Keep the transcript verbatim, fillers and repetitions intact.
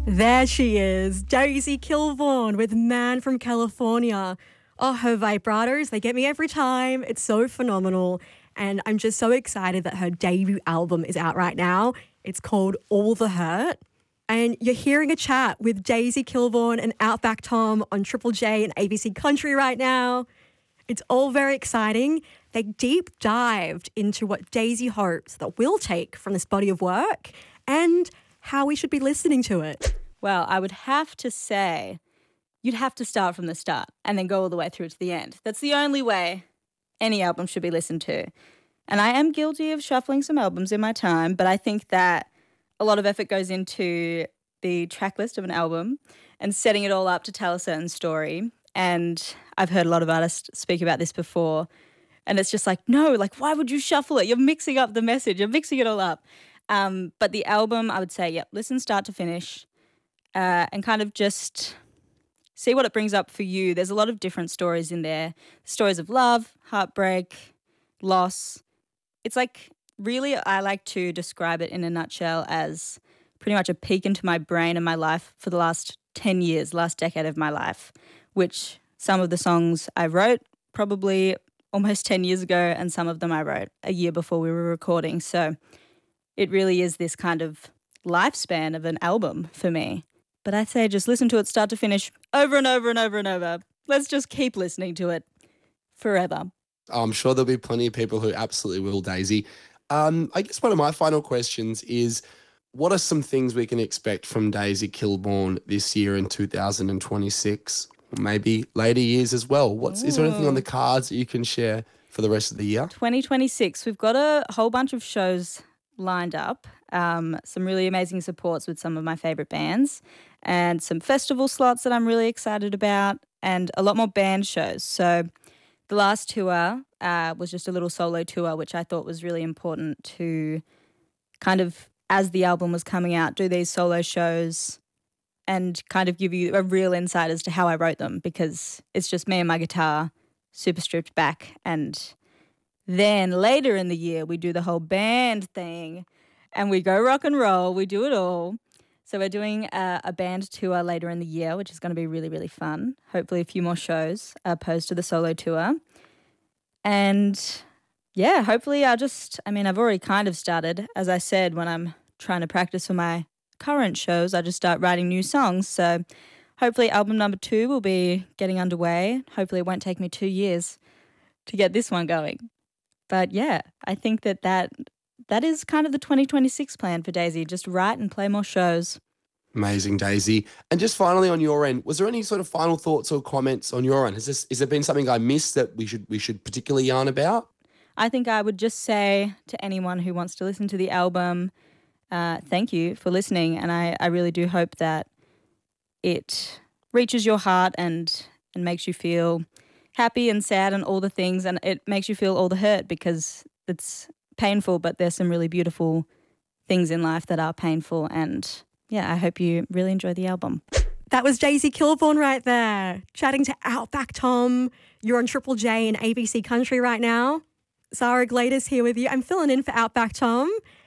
There she is, Daisy Kilborn with Man from California. Oh, her vibratos, they get me every time. It's so phenomenal. And I'm just so excited that her debut album is out right now. It's called All the Hurt. And you're hearing a chat with Daisy Kilborn and Outback Tom on Triple J and A B C Country right now. It's all very exciting. They deep dived into what Daisy hopes that we'll take from this body of work and how we should be listening to it. Well, I would have to say you'd have to start from the start and then go all the way through to the end. That's the only way any album should be listened to. And I am guilty of shuffling some albums in my time, but I think that a lot of effort goes into the track list of an album and setting it all up to tell a certain story. And I've heard a lot of artists speak about this before. And it's just like, no, like, why would you shuffle it? You're mixing up the message. You're mixing it all up. Um, but the album, I would say, yep, listen start to finish uh, and kind of just see what it brings up for you. There's a lot of different stories in there. Stories of love, heartbreak, loss. It's like, really, I like to describe it in a nutshell as pretty much a peek into my brain and my life for the last ten years, last decade of my life, which some of the songs I wrote probably almost ten years ago and some of them I wrote a year before we were recording. So it really is this kind of lifespan of an album for me. But I say just listen to it start to finish over and over and over and over. Let's just keep listening to it forever. I'm sure there'll be plenty of people who absolutely will, Daisy. Um, I guess one of my final questions is, what are some things we can expect from Daisy Kilborn this year in two thousand twenty-six? Maybe later years as well. What's Is there anything on the cards that you can share for the rest of the year? twenty twenty-six, we've got a whole bunch of shows lined up, um, some really amazing supports with some of my favourite bands and some festival slots that I'm really excited about and a lot more band shows. So the last tour uh, was just a little solo tour, which I thought was really important to kind of, as the album was coming out, do these solo shows and kind of give you a real insight as to how I wrote them, because it's just me and my guitar, super stripped back. And then later in the year, we do the whole band thing and we go rock and roll. We do it all. So we're doing a, a band tour later in the year, which is going to be really, really fun. Hopefully a few more shows opposed to the solo tour. And yeah, hopefully I'll just, I mean, I've already kind of started. As I said, when I'm trying to practice for my current shows, I just start writing new songs. So hopefully album number two will be getting underway. Hopefully it won't take me two years to get this one going. But yeah, I think that that, that is kind of the twenty twenty-six plan for Daisy, just write and play more shows. Amazing, Daisy. And just finally on your end, was there any sort of final thoughts or comments on your end? Has this, has there been something I missed that we should we should particularly yarn about? I think I would just say to anyone who wants to listen to the album, uh, thank you for listening. And I, I really do hope that it reaches your heart and and makes you feel happy and sad and all the things. And it makes you feel all the hurt, because it's painful, but there's some really beautiful things in life that are painful. And yeah, I hope you really enjoy the album. That was Daisy Kilborn right there, chatting to Outback Tom. You're on Triple J and A B C Country right now. Zara Gladys here with you. I'm filling in for Outback Tom.